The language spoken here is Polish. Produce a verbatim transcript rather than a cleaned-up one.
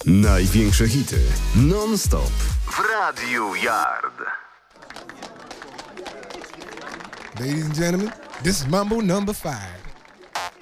Największe hity non-stop w Radiu Yard. Ladies and gentlemen, this is Mambo number five.